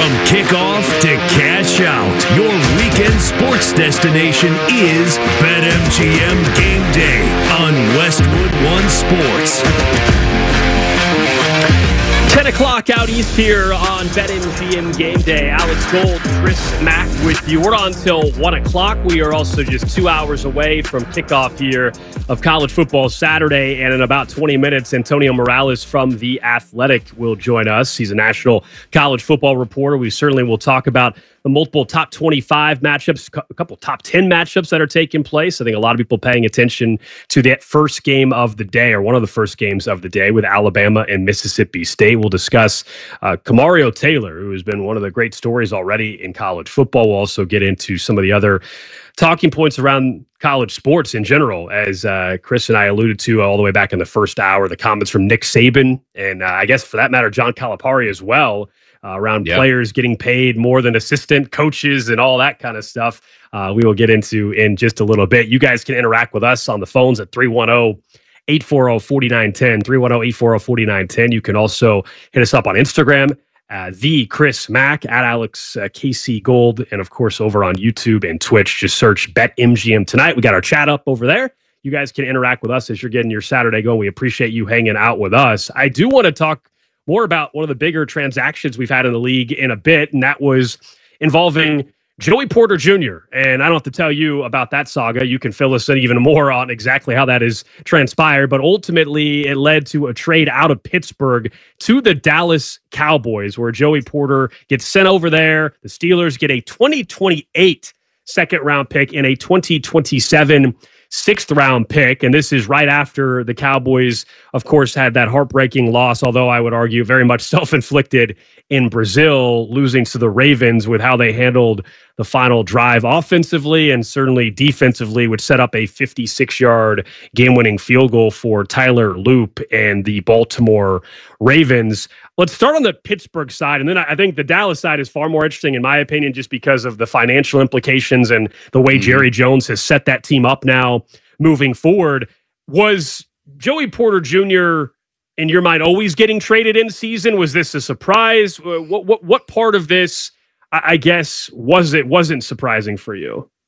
From kickoff to cash out, your weekend sports destination is BetMGM Game Day on Westwood One Sports. 10 o'clock out east here on BetMGM Game Day. Alex Gold, Chris Mack with you. We're on till 1 o'clock. We are also just 2 hours away from kickoff here of college football Saturday. And in about 20 minutes, Antonio Morales from The Athletic will join us. He's a national college football reporter. We certainly will talk about the multiple top 25 matchups, a couple top 10 matchups that are taking place. I think a lot of people paying attention to that first game of the day, or one of the first games of the day, with Alabama and Mississippi State. We'll discuss Kamario Taylor, who has been one of the great stories already in college football. We'll also get into some of the other talking points around college sports in general, as Chris and I alluded to all the way back in the first hour, the comments from Nick Saban, and I guess for that matter, John Calipari as well, around players getting paid more than assistant coaches and all that kind of stuff. We will get into in just a little bit. You guys can interact with us on the phones at 310-840-4910, 310-840-4910. You can also hit us up on Instagram, the Chris Mack, at Alex KC Gold, and of course over on YouTube and Twitch. Just search BetMGM Tonight. We got our chat up over there. You guys can interact with us as you're getting your Saturday going. We appreciate you hanging out with us. I do want to talk more about one of the bigger transactions we've had in the league in a bit, and that was involving Joey Porter Jr. And I don't have to tell you about that saga. You can fill us in even more on exactly how that has transpired. But ultimately, it led to a trade out of Pittsburgh to the Dallas Cowboys, where Joey Porter gets sent over there. The Steelers get a 2028 second-round pick and a 2027 sixth-round pick, and this is right after the Cowboys, of course, had that heartbreaking loss, although I would argue very much self-inflicted, in Brazil, losing to the Ravens with how they handled the final drive offensively and certainly defensively, which set up a 56-yard game-winning field goal for Tyler Loop and the Baltimore Ravens. Let's start on the Pittsburgh side, and then I think the Dallas side is far more interesting, in my opinion, just because of the financial implications and the way Jerry Jones has set that team up now moving forward. Was Joey Porter Jr., in your mind, always getting traded in season? Was this a surprise? What part of this, I guess, wasn't surprising for you?